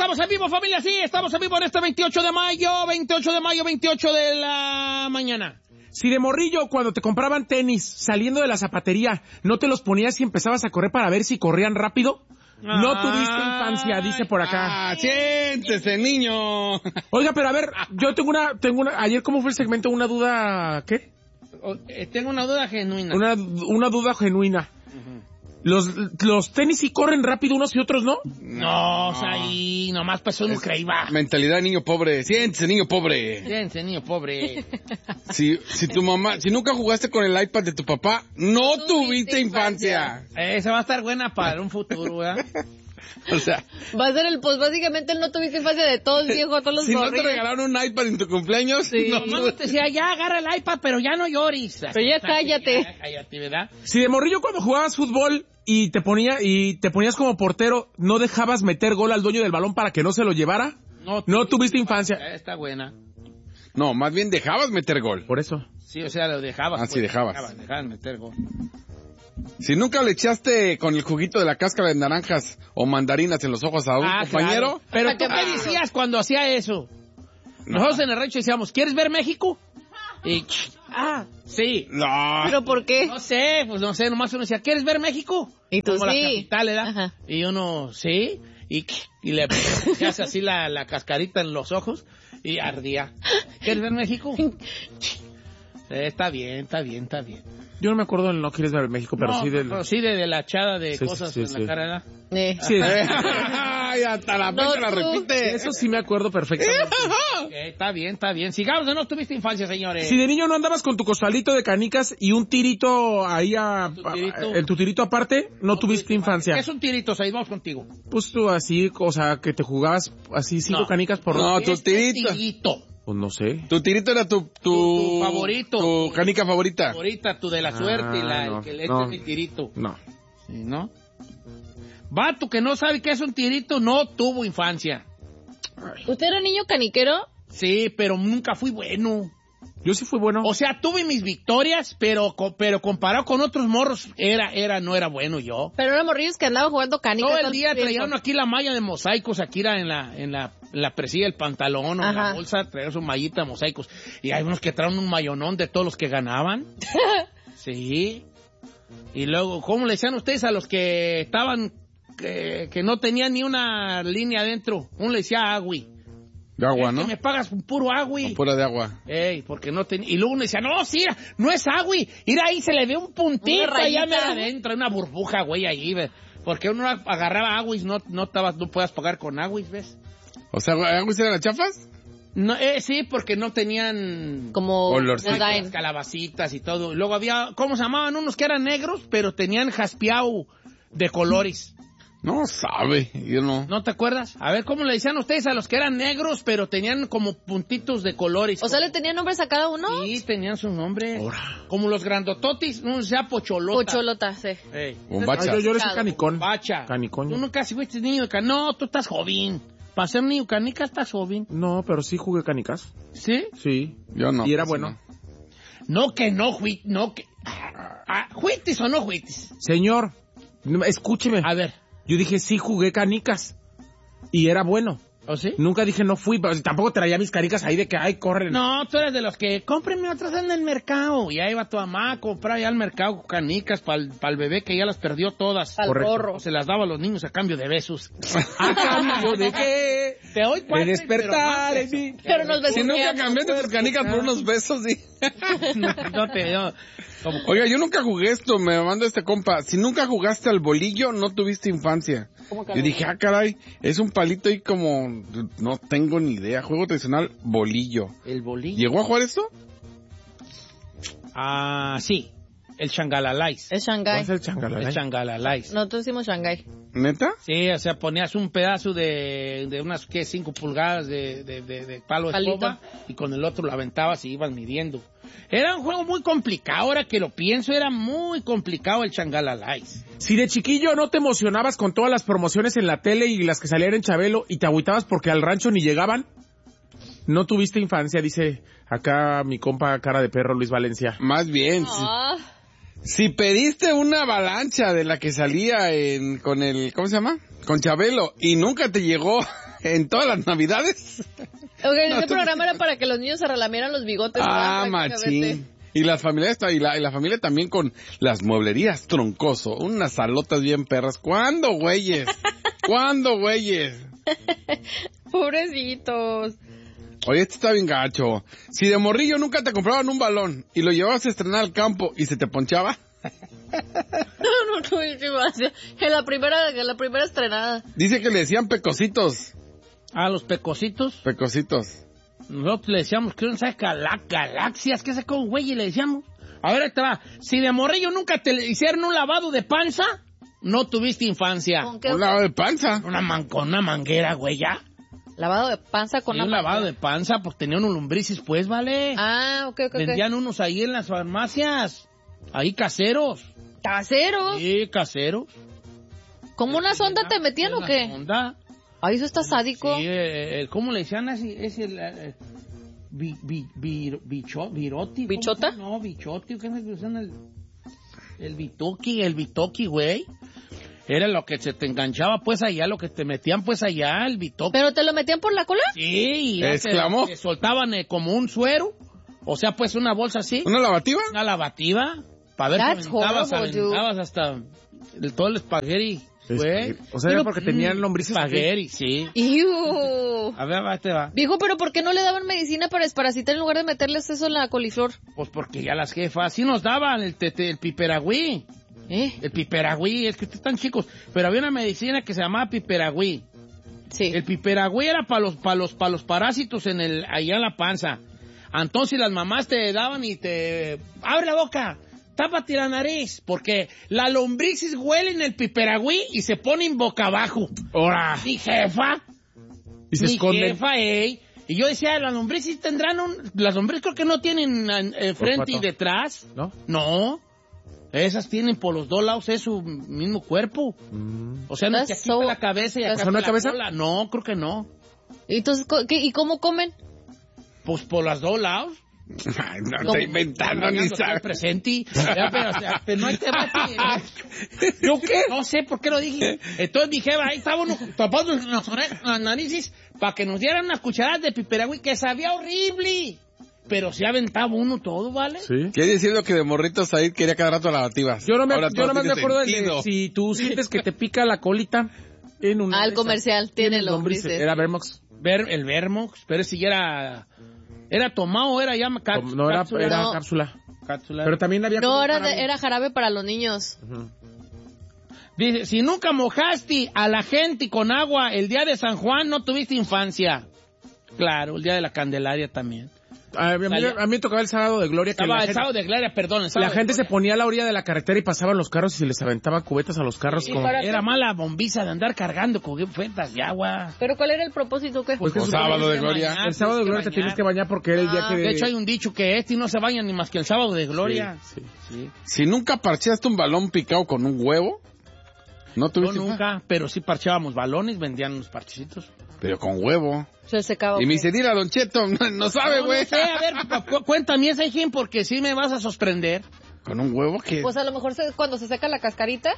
Estamos en vivo, familia, sí, estamos en vivo en este 28 de mayo, 28 de la mañana. Si de morrillo, cuando te compraban tenis, saliendo de la zapatería, no te los ponías y empezabas a correr para ver si corrían rápido, no tuviste infancia, dice por acá. Siéntese, niño. Oiga, pero a ver, yo tengo una, ayer, ¿cómo fue el segmento? ¿Una duda, qué? Tengo una duda genuina. Una duda genuina. Los tenis sí corren rápido unos y otros, ¿no? No, o sea, ahí nomás pasó un creíba. Mentalidad de niño pobre. Siéntese, niño pobre. Siéntese, niño pobre. Si nunca jugaste con el iPad de tu papá, no tuviste infancia. Esa va a estar buena para un futuro, ¿verdad? O sea, va a ser el post, básicamente no tuviste infancia de todos, viejo, todos los si morrillos. no te regalaron un iPad en tu cumpleaños, sí. No te decía, ya agarra el iPad, pero ya no llores. Pero ya cállate. Ya cállate, ¿verdad? Si de morrillo cuando jugabas fútbol y te ponías como portero, ¿no dejabas meter gol al dueño del balón para que no se lo llevara? No tuviste infancia. Está buena. no, más bien dejabas meter gol. Por eso. Sí, o sea, lo dejabas. Ah, sí, dejabas. Dejabas meter gol. Si nunca le echaste con el juguito de la cáscara de naranjas o mandarinas en los ojos a un compañero. Claro. Pero ¿tú qué decías cuando hacía eso? Nosotros en el rancho decíamos, ¿quieres ver México? Y, sí. No. ¿Pero por qué? No sé, nomás uno decía, ¿quieres ver México? Y tú como sí. la capital, ¿verdad? Ajá. Y uno, sí, y le hace así la cascarita en los ojos y ardía. ¿Quieres ver México? Está bien. Yo no me acuerdo del No Quieres Ver México, pero No, sí del... pero sí de la echada de Sí, cosas sí, en sí. la cara, ¿verdad? Sí, Ay, hasta la fecha la repite. eso sí me acuerdo perfectamente. Está bien. Sigamos, no tuviste infancia, señores. Si de niño no andabas con tu costalito de canicas y un tirito ahí tu tirito aparte, no tuviste infancia. ¿Qué es un tirito? Seguimos contigo. Pues tú así, o sea, que te jugabas así 5 canicas por... No, tu tirito. Tirito. Pues no sé. Tu tirito era tu favorito. Tu canica favorita. Favorita, tu de la suerte, el que le echa mi tirito. No. Sí, ¿no? Vato que no sabe qué es un tirito, no tuvo infancia. ¿Usted era niño caniquero? Sí, pero nunca fui bueno. Yo sí fui bueno. O sea, tuve mis victorias, pero comparado con otros morros, no era bueno yo. Pero eran morrillos que andaban jugando canicas. Todo el día traía uno aquí la malla de mosaicos, aquí era en la presilla del pantalón o en la bolsa, traía su mallita de mosaicos. Y hay unos que traen un mayonón de todos los que ganaban. Sí. Y luego, ¿cómo le decían ustedes a los que estaban, que no tenían ni una línea adentro? Uno le decía agui. De agua, ¿no? Que me pagas un puro agui. Pura de agua. Porque no tenía... Y luego uno decía, no, sí, no es agui. Mira ahí, se le ve un puntito allá adentro, una burbuja, güey, ahí, ¿ves? Porque uno agarraba aguis, no puedas pagar con aguis, ¿ves? O sea, ¿aguis eran las chafas? No, sí, porque no tenían... Como olorcito. Las calabacitas y todo. Y luego había, ¿cómo se llamaban? Unos que eran negros, pero tenían jaspeado de colores. No sabe, yo no. ¿No te acuerdas? A ver, ¿cómo le decían ustedes a los que eran negros, pero tenían como puntitos de colores? O sea, ¿le tenían nombres a cada uno? Sí, tenían su nombre. Como los grandototis, no sea pocholota. Pocholota, sí. Bombacha. Yo le soy canicón. Bacha. Canicón. Tú nunca fuiste niño de canicas. No, tú estás joven. Para ser niño canica estás joven. No, pero sí jugué canicas. ¿Sí? Sí. Yo no. Y era bueno. No que no, ¿juitis o no juitis? Señor, escúcheme. A ver. Yo dije, sí jugué canicas. Y era bueno. ¿O sí? Nunca dije no fui, pero tampoco traía mis canicas ahí de que, ay, corren. No, tú eres de los que, cómprenme otras en el mercado. Y ahí va tu mamá a comprar ya al mercado canicas para el bebé que ya las perdió todas. Al gorro. Se las daba a los niños a cambio de besos. ¿A cambio de qué? Te oí De despertar en mí. Pero nos Si nunca cambiaste tus canicas por unos besos, sí. No te veo. Oiga, yo nunca jugué esto, me manda este compa. Si nunca jugaste al bolillo, no tuviste infancia. Yo dije, caray, es un palito ahí como, no tengo ni idea. Juego tradicional, bolillo. El bolillo. ¿Llegó a jugar esto? Sí. El changalalais. Es Shanghái. ¿Cuál es el changalalay? El changalalais. Nosotros decimos Shanghái. ¿Neta? Sí, o sea, ponías un pedazo de unas, 5 pulgadas de palo de Palito. escoba y con el otro lo aventabas y ibas midiendo. Era un juego muy complicado, ahora que lo pienso, era muy complicado el changalalais. Si de chiquillo no te emocionabas con todas las promociones en la tele y las que salían en Chabelo y te agüitabas porque al rancho ni llegaban, no tuviste infancia, dice acá mi compa cara de perro Luis Valencia. Más bien, sí. Si pediste una avalancha de la que salía con el, ¿cómo se llama? Con Chabelo y nunca te llegó en todas las navidades. Ok, ese programa era para que los niños se relamieran los bigotes. Machín. Y las familias, y la familia también con las mueblerías Troncoso. Unas salotas bien perras. ¿Cuándo, güeyes? ¿Cuándo, güeyes? Pobrecitos. Oye, este está bien gacho. Si de morrillo nunca te compraban un balón y lo llevabas a estrenar al campo y se te ponchaba. No tuviste infancia. En la primera estrenada. Dice que le decían pecositos. ¿A los pecositos? Pecositos. Nosotros le decíamos que no sabe galaxias, ¿qué sacó, güey? Y le decíamos. A ver, ahí te va. Si de morrillo nunca te hicieron un lavado de panza, no tuviste infancia. ¿Con qué? Un lavado de panza. Con una manguera, güey, ya. Lavado de panza con un lavado de panza, pues tenían unos lombrices, pues, ¿vale? Ok. Vendían unos ahí en las farmacias. Ahí caseros. ¿Caseros? Sí, caseros. ¿Como una sonda te metían o qué? Sonda. Ay, eso está sádico. Sí, ¿cómo le decían así? Es el... ¿Viroti? ¿Bichota? No, bichoti. ¿Qué me decían? El bitoki, güey. Era lo que se te enganchaba, pues, allá, lo que te metían, pues, allá, el bitoki. ¿Pero te lo metían por la cola? Sí, y ¿exclamó? te soltaban como un suero. O sea, pues, una bolsa así. ¿Una lavativa? Una lavativa. Para ver si aventabas hasta todo el espagueti. Güey. O sea, era porque tenían lombrices. Espagueti, sí. ¡Iu! A ver, ahí te va. Viejo, pero ¿por qué no le daban medicina para desparasitar en lugar de meterles eso en la coliflor? Pues porque ya las jefas sí nos daban el piperagüí. El piperagüí, es que ustedes están chicos. Pero había una medicina que se llamaba piperagüí. Sí. El piperagüí era para los parásitos allá en la panza. Entonces las mamás te daban y te... ¡Abre la boca! Tápate la nariz, porque la lombrices huelen el piperagüí y se ponen boca abajo. ¡Hora! Mi jefa. Y se esconden. Jefa, Y yo decía, las lombrices tendrán las lombrices creo que no tienen frente y detrás. ¿No? No. Esas tienen por los dos lados es su mismo cuerpo. O sea, no es que aquí está la cabeza y acá está la cola. No, creo que no. Entonces, ¿y cómo comen? Pues por los dos lados. Ay, no está inventando ni sabe. Presente. Pero no hay que ¿yo qué? No sé por qué lo dije. Entonces dije, ahí estábamos tapando las narices para que nos dieran unas cucharadas de piperagüí que sabía horrible. Pero sí aventaba uno todo, ¿vale? Sí. Quiere decir que de morritos ahí quería cada rato lavativas. Yo no me acuerdo de si tú sientes que te pica la colita en una... El comercial tiene lombrices. Era Vermox. El Vermox, pero si era tomado o era ya No, era cápsula. Pero también había... No, era jarabe para los niños. Uh-huh. Dice, si nunca mojaste a la gente con agua el día de San Juan, no tuviste infancia. Claro, el día de la Candelaria también. A mí me tocaba el sábado de gloria. Sábado de gloria, perdón. La gente se ponía a la orilla de la carretera y pasaban los carros y se les aventaba cubetas a los carros. Era mala bombiza de andar cargando cubetas de agua. ¿Pero cuál era el propósito? ¿Qué? Pues el sábado de gloria. El sábado de gloria te tienes que bañar porque era el día que... De hecho hay un dicho que no se bañan ni más que el sábado de gloria. Sí. Si nunca parcheaste un balón picado con un huevo, ¿no tuviste? Yo nunca, pero sí parchábamos balones, vendían unos parchecitos. Pero con huevo. Se secaba. Y me dice, dile a Don Cheto, no sabe, güey. No sé, a ver, cuéntame esa, hijín, porque sí me vas a sorprender. ¿Con un huevo qué? Pues a lo mejor cuando se seca la cascarita.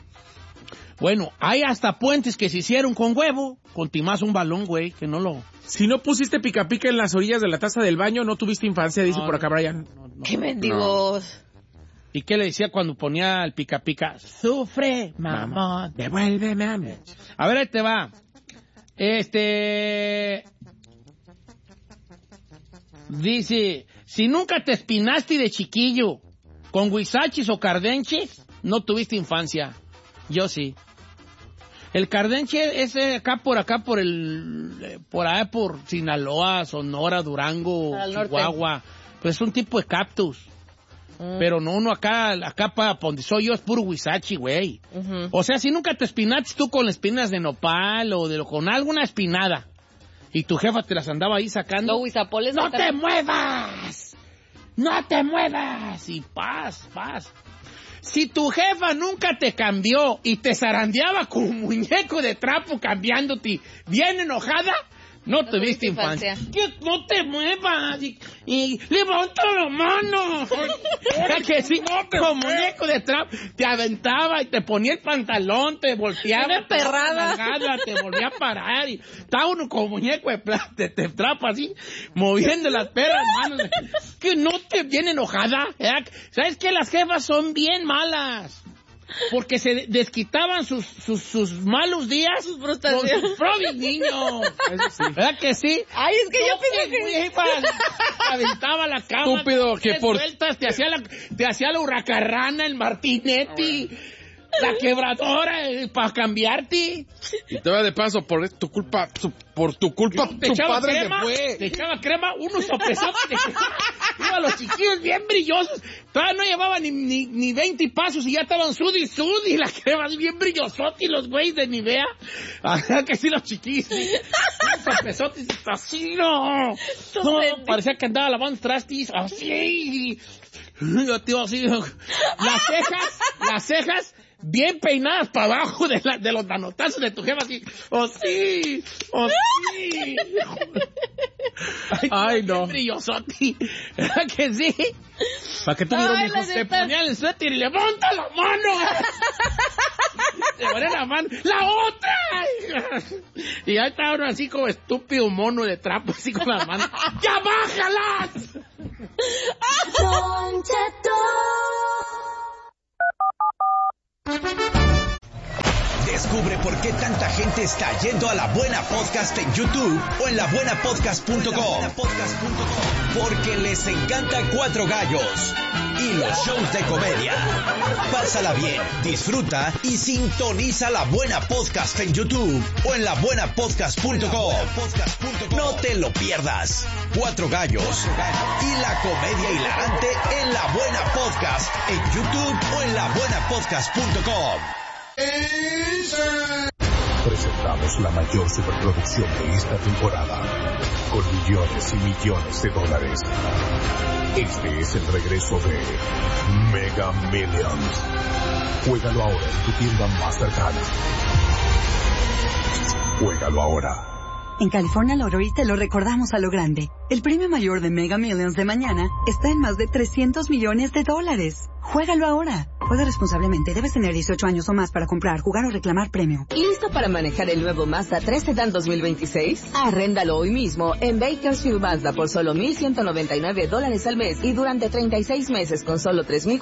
Bueno, hay hasta puentes que se hicieron con huevo, con timás un balón, güey, que no lo... Si no pusiste pica pica en las orillas de la taza del baño, no tuviste infancia, dice por acá Brian. No. ¡Qué mendigos! ¿Y qué le decía cuando ponía el pica pica? Sufre, mamón, devuélveme a mí. A ver, ahí te va. Dice, si nunca te espinaste de chiquillo con huizachis o cardenches, no tuviste infancia. Yo sí. El cardenche es acá por allá por Sinaloa, Sonora, Durango, Chihuahua. Pues es un tipo de cactus. Pero no uno acá para donde soy yo es puro huizachi, güey. Uh-huh. O sea, si nunca te espinaste tú con espinas de nopal o con alguna espinada y tu jefa te las andaba ahí sacando. No, huizapoles. ¡No te muevas! ¡No te muevas! Y paz. Si tu jefa nunca te cambió y te zarandeaba como un muñeco de trapo cambiándote bien enojada, No tuviste infancia. Que no te muevas y levanta la mano. Era que sí, como muñeco de trapo, te aventaba y te ponía el pantalón, te volteaba. Una perrada. Te volvía a parar y estaba uno como muñeco de trapo así, moviendo las perras manos. Que no te viene enojada. ¿Sabes qué? Las jefas son bien malas. Porque se desquitaban sus malos días con sus propios niños. Eso sí. ¿Verdad que sí? Ay, es que yo pienso que... aventaba la cama. Estúpido, que por... Vueltas, te hacía la hurracarrana, el martinetti, la quebradora, para cambiarte. Y te va de paso, por tu culpa, tu padre crema, se fue. Te echaba crema, unos sopesotes. Iban los chiquillos bien brillosos. Todavía no llevaban ni 20 pasos y ya estaban sudi. La crema bien brillosote y los güeyes de Nivea. Ajá, que sí, los chiquillos. Unos sopesotes así, no. Parecía que andaba lavando trastis. Así. Yo, tío, así. Las cejas. Bien peinadas para abajo de los manotazos de tu jefa, así. ¡Oh, sí! ¡Oh, sí! Ay, no. Brillosote. ¿Verdad que sí? ¿Para qué tuvieron hijos? Te ponían el suéter y levanta la mano. Te ponían la mano. ¡La otra! Y ya estaba uno así como estúpido mono de trapo, así con las manos. ¡Ya bájalas! Don Cheto. Descubre por qué tanta gente está yendo a La Buena Podcast en YouTube o en labuenapodcast.com. Porque les encanta Cuatro Gallos y los shows de comedia. Pásala bien, disfruta y sintoniza La Buena Podcast en YouTube o en labuenapodcast.com. No te lo pierdas. Cuatro Gallos y la comedia hilarante en La Buena Podcast en YouTube o en labuenapodcast.com. Presentamos la mayor superproducción de esta temporada, con millones y millones de dólares. Este es el regreso de Mega Millions. Juégalo ahora en tu tienda más cercana. Juégalo ahora. En California Lottery te lo recordamos a lo grande. El premio mayor de Mega Millions de mañana está en más de $300 millones. Juégalo ahora. Juega responsablemente. Debes tener 18 años o más para comprar, jugar o reclamar premio. ¿Listo para manejar el nuevo Mazda 3 Sedan 2026? Arréndalo hoy mismo en Bakersfield Mazda por solo $1,199 al mes y durante 36 meses con solo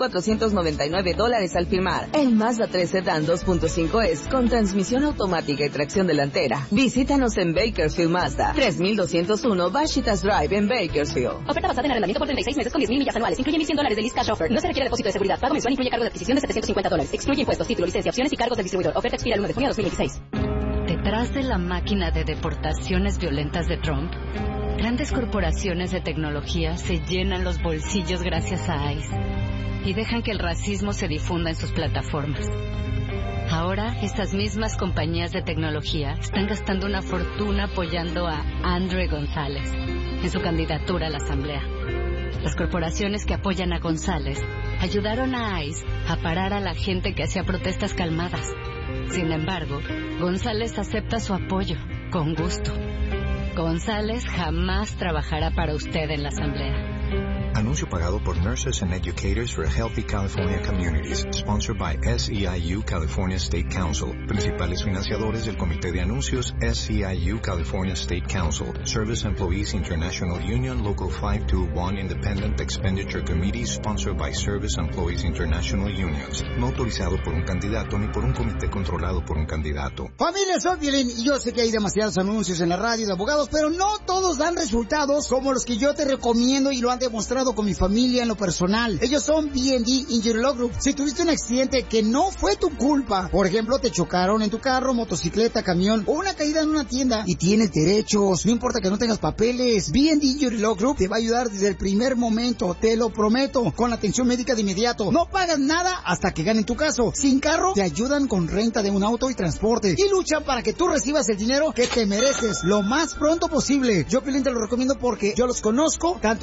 $3,499 al firmar. El Mazda 3 Sedan 2.5S con transmisión automática y tracción delantera. Visítanos en Bakersfield Mazda, 3201 Bashitas Drive en Bakersfield. Oferta basada en arrendamiento por 36 meses con 10,000 millas anuales. Incluye $1,100 de lease cash offer. No se requiere depósito de seguridad. Pago mensual incluye cargo de adquisición de $750. Excluye impuestos, título, licencia, opciones y cargos del distribuidor. Oferta expira el 1 de junio de 2026. Detrás de la máquina de deportaciones violentas de Trump, grandes corporaciones de tecnología se llenan los bolsillos gracias a ICE y dejan que el racismo se difunda en sus plataformas. Ahora, estas mismas compañías de tecnología están gastando una fortuna apoyando a Andrew González en su candidatura a la Asamblea. Las corporaciones que apoyan a González ayudaron a ICE a parar a la gente que hacía protestas calmadas. Sin embargo, González acepta su apoyo, con gusto. González jamás trabajará para usted en la Asamblea. Anuncio pagado por Nurses and Educators for Healthy California Communities, sponsored by SEIU California State Council. Principales financiadores del Comité de Anuncios, SEIU California State Council, Service Employees International Union, Local 521 Independent Expenditure Committee, sponsored by Service Employees International Unions. No autorizado por un candidato ni por un comité controlado por un candidato. Familia, soy Piolín y yo sé que hay demasiados anuncios en la radio de abogados, pero no todos dan resultados como los que yo te recomiendo y lo han demostrado con mi familia en lo personal. Ellos son B&D Injury Law Group. Si tuviste un accidente que no fue tu culpa, por ejemplo, te chocaron en tu carro, motocicleta, camión o una caída en una tienda y tienes derechos, no importa que no tengas papeles, B&D Injury Law Group te va a ayudar desde el primer momento, te lo prometo, con la atención médica de inmediato. No pagas nada hasta que ganen tu caso. Sin carro, te ayudan con renta de un auto y transporte y luchan para que tú recibas el dinero que te mereces lo más pronto posible. Yo, Piolín, te lo recomiendo porque yo los conozco, tanto en la oficina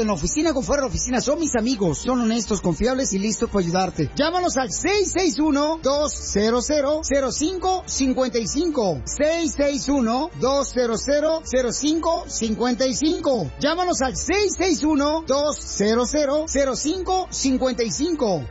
oficina con fuera de oficina son mis amigos. Son honestos, confiables y listos para ayudarte. Llámanos al 661-200-0555. 661-200-0555. Llámanos al 661-200-0555.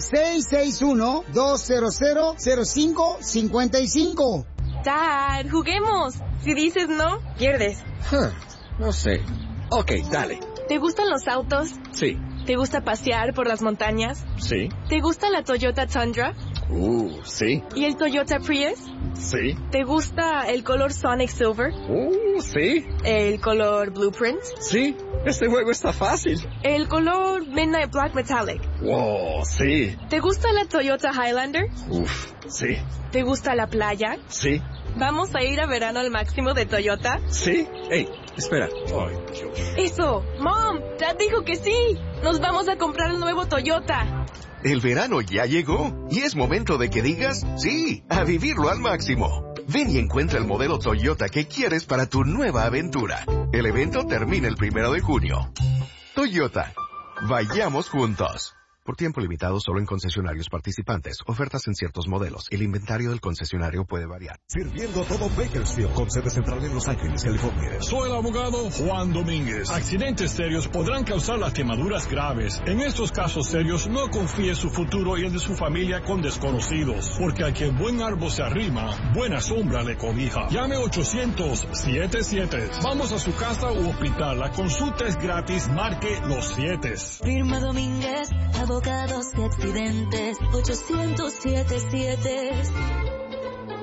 661-200-0555. Dad, juguemos. Si dices no, pierdes. No sé. Ok, dale. ¿Te gustan los autos? Sí. ¿Te gusta pasear por las montañas? Sí. ¿Te gusta la Toyota Tundra? Sí. ¿Y el Toyota Prius? Sí. ¿Te gusta el color Sonic Silver? Sí. ¿El color Blueprint? Sí. Este juego está fácil. ¿El color Midnight Black Metallic? Wow, sí. ¿Te gusta la Toyota Highlander? Sí. ¿Te gusta la playa? Sí. ¿Vamos a ir a verano al máximo de Toyota? Sí. Hey, espera. Eso. Mom, Dad dijo que sí. Nos vamos a comprar el nuevo Toyota. El verano ya llegó y es momento de que digas sí, a vivirlo al máximo. Ven y encuentra el modelo Toyota que quieres para tu nueva aventura. El evento termina el 1 de junio. Toyota. Vayamos juntos. Por tiempo limitado solo en concesionarios participantes. Ofertas en ciertos modelos. El inventario del concesionario puede variar. Sirviendo todo Bakersfield, con sede central en Los Ángeles, California. Soy el abogado Juan Domínguez. Accidentes serios podrán causar lastimaduras graves. En estos casos serios, no confíe su futuro y el de su familia con desconocidos. Porque al que buen árbol se arrima, buena sombra le cobija. Llame 800-77. Vamos a su casa u hospital. La consulta es gratis. Marque los 7. Firma Domínguez, abogados de accidentes, 800-77.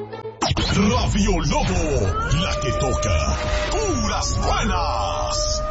Radio Lobo, la que toca puras buenas.